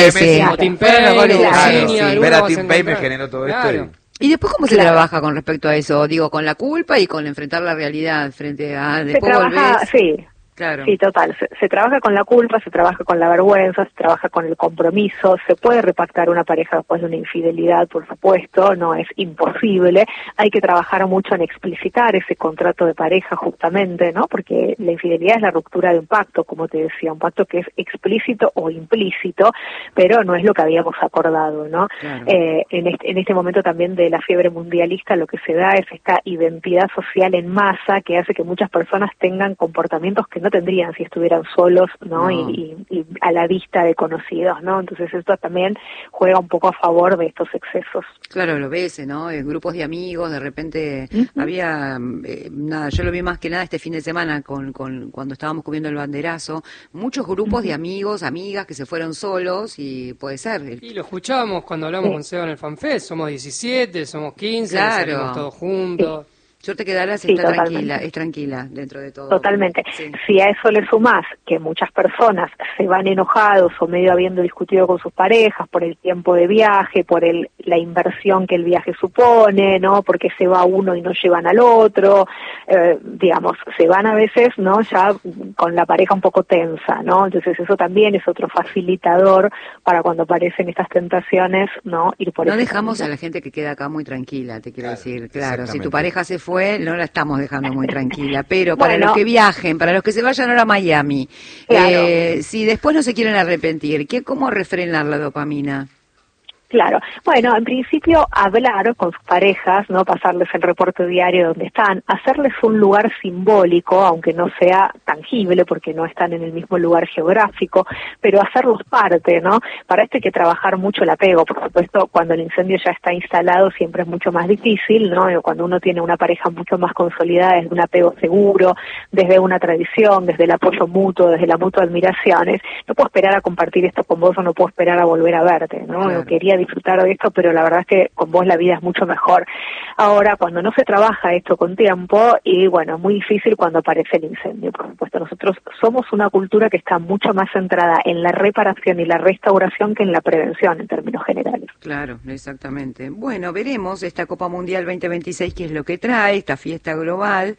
parece? Como Tim Payne, Claro, sí, ver a Tim Payne me generó todo Claro. esto. ¿Y después cómo se trabaja con respecto a eso? Digo, con la culpa y con enfrentar la realidad frente a... Se Después trabaja, volvés... sí. Claro. Sí, total. Se trabaja con la culpa, se trabaja con la vergüenza, se trabaja con el compromiso, se puede repactar una pareja después de una infidelidad, por supuesto, no es imposible. Hay que trabajar mucho en explicitar ese contrato de pareja justamente, ¿no? Porque la infidelidad es la ruptura de un pacto, como te decía, un pacto que es explícito o implícito, pero no es lo que habíamos acordado, ¿no? Claro. En este momento también de la fiebre mundialista lo que se da es esta identidad social en masa que hace que muchas personas tengan comportamientos que no tendrían si estuvieran solos, ¿no? No. Y a la vista de conocidos, ¿no? Entonces esto también juega un poco a favor de estos excesos. Claro, lo ves, ¿no? Grupos de amigos, de repente había, nada, yo lo vi más que nada este fin de semana cuando estábamos comiendo el banderazo, muchos grupos de amigos, amigas que se fueron solos y puede ser. Y lo escuchábamos cuando hablamos con Seba en el FanFest, somos 17, somos 15, Claro. salimos todos juntos. Suerte que Dallas Sí, está totalmente. es tranquila dentro de todo. Totalmente. Sí. Si a eso le sumás que muchas personas se van enojados o medio habiendo discutido con sus parejas por el tiempo de viaje, por la inversión que el viaje supone, ¿no? Porque se va uno y no llevan al otro, digamos, se van a veces, ¿no? Ya con la pareja un poco tensa, ¿no? Entonces eso también es otro facilitador para cuando aparecen estas tentaciones, ¿no? Ir por No ese dejamos camino. a la gente que queda acá muy tranquila, te quiero Claro, decir. Claro, si exactamente. tu pareja se fue, no la estamos dejando muy tranquila. Pero para Bueno. los que viajen, para los que se vayan ahora a Miami, Claro. si después no se quieren arrepentir, ¿cómo refrenar la dopamina? Claro. Bueno, en principio hablar con sus parejas, no pasarles el reporte diario donde están, hacerles un lugar simbólico, aunque no sea tangible porque no están en el mismo lugar geográfico, pero hacerlos parte, ¿no? Para esto hay que trabajar mucho el apego, por supuesto, cuando el incendio ya está instalado siempre es mucho más difícil, ¿no? Cuando uno tiene una pareja mucho más consolidada, desde un apego seguro, desde una tradición, desde el apoyo mutuo, desde la mutua admiración, no puedo esperar a compartir esto con vos o no puedo esperar a volver a verte, ¿no? Claro. Yo quería disfrutar de esto, pero la verdad es que con vos la vida es mucho mejor. Ahora, cuando no se trabaja esto con tiempo, y bueno, es muy difícil cuando aparece el incendio, por supuesto. Nosotros somos una cultura que está mucho más centrada en la reparación y la restauración que en la prevención, en términos generales. Claro, exactamente. Bueno, veremos esta Copa Mundial 2026 qué es lo que trae, esta fiesta global,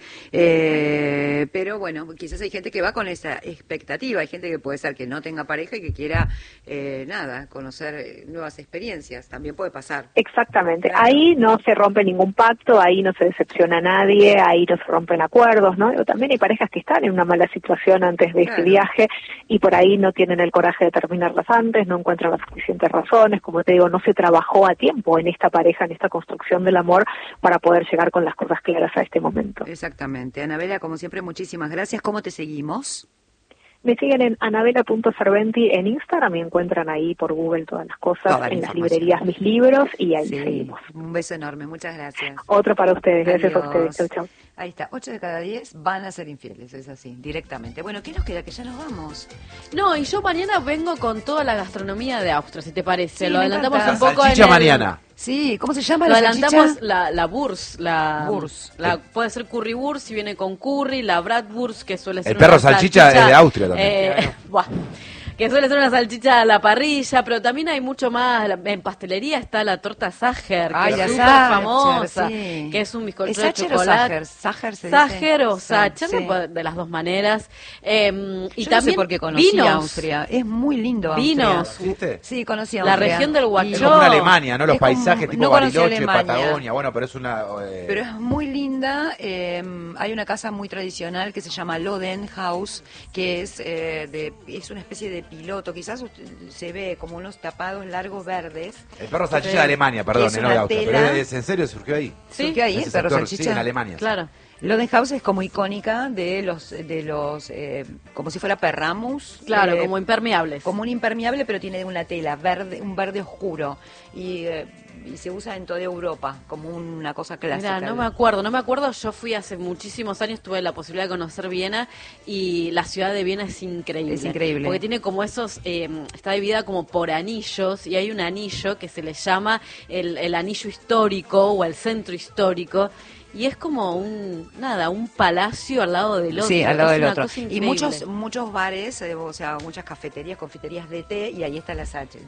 pero bueno, quizás hay gente que va con esa expectativa, hay gente que puede ser que no tenga pareja y que quiera, conocer nuevas experiencias, también puede pasar. Exactamente, Claro. ahí no se rompe ningún pacto, ahí no se decepciona a nadie, ahí no se rompen acuerdos, ¿no? O también hay parejas que están en una mala situación antes de este Claro. viaje y por ahí no tienen el coraje de terminarlas antes, no encuentran las suficientes razones, como te digo, no se trabajó a tiempo en esta pareja, en esta construcción del amor para poder llegar con las cosas claras a este momento. Exactamente. Anabela, como siempre, muchísimas gracias. ¿Cómo te seguimos? Me siguen en anabela.serventi en Instagram y encuentran ahí por Google todas las cosas, Toda la en las información. librerías mis libros y ahí Sí, seguimos. un beso enorme. Muchas gracias. Otro para ustedes, gracias a Adiós. ustedes. Chau, chau. Ahí está, 8 de cada 10 van a ser infieles, es así, directamente. Bueno, ¿qué nos queda? Que ya nos vamos. No, y yo mañana vengo con toda la gastronomía de Austria, si te parece. Sí, Lo me adelantamos encanta. un poco Salchicha en el... Mariana. Sí, ¿cómo se llama Lo la adelantamos salchicha? la Wurst, la Wurst. puede ser currywurst si viene con curry, la bratwurst que suele ser El perro una salchicha es de Austria también. buah, que suele ser una salchicha a la parrilla, pero también hay mucho más. En pastelería está la torta Sacher, Ay, que la es súper Sacher, famosa, sí. que es un bizcocho ¿Es de Sacher o chocolate. Sacher? Sacher se dice. Sacher o Sacher, Sí. de las dos maneras. Y Yo también no sé por qué conocí vinos. Austria. Es muy lindo Austria. Vinos. ¿Viste? Sí, conocí La Austria. región del Y- Huachó. Es como una Alemania, ¿no? Los Es como- paisajes tipo no conocí Bariloche, Alemania. Patagonia, bueno, pero es una... Pero es muy linda. Hay una casa muy tradicional que se llama Loden House, que es es una especie de piloto. Quizás se ve como unos tapados largos verdes. El perro salchicha de Alemania, perdón, Es no una de Austria. tela. Pero en serio surgió ahí. Sí, Surgió ahí, Ese el perro sector, salchicha. sí, en Alemania. claro. Loden House es como icónica de los como si fuera perramus. Claro, como impermeables. como un impermeable, pero tiene una tela verde, un verde oscuro y se usa en toda Europa como una cosa clásica. Mira, no me acuerdo, yo fui hace muchísimos años, tuve la posibilidad de conocer Viena y la ciudad de Viena es increíble. Es increíble. Porque tiene como esos, está dividida como por anillos y hay un anillo que se le llama el anillo histórico o el centro histórico. Y es como un palacio al lado del otro. Sí, al lado Es del una otro. cosa Y increíble. muchos bares, o sea, muchas cafeterías, confiterías de té, y ahí está la Sacher.